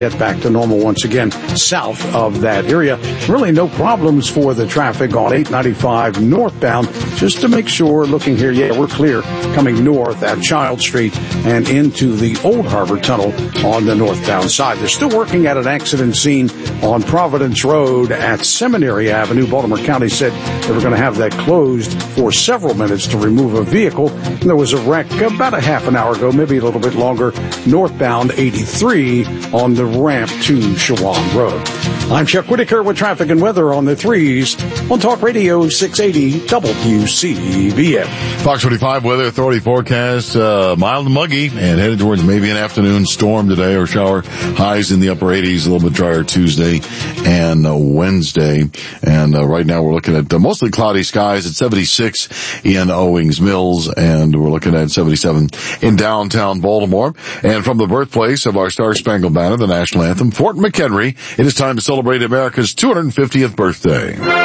get back to normal once again south of that area. Really no problems for the traffic on 895 northbound. Just to make sure, looking here, yeah, we're clear coming north at Child Street and into the Old Harbor Tunnel on the northbound side. They're still working at an accident scene on Providence Road at Seminary Avenue. Baltimore County said they were going to have that closed for several minutes to remove a vehicle. And there was a wreck about a half an hour ago, maybe a little bit longer, northbound 83 on the ramp to Shawan Road. I'm Chuck Whitaker with traffic and weather on the 3s on Talk Radio 680 WCBM. Fox 45 Weather Authority forecast, mild and muggy and headed towards maybe an afternoon storm today or shower. Highs in the upper 80s, a little bit drier Tuesday and Wednesday. And right now we're looking at mostly cloudy skies at 76 in Owings Mills, and we're looking at 77 in downtown Baltimore. And from the birthplace of our Star Spangled Banner, the national anthem, Fort McHenry, it is time to celebrate America's 250th birthday.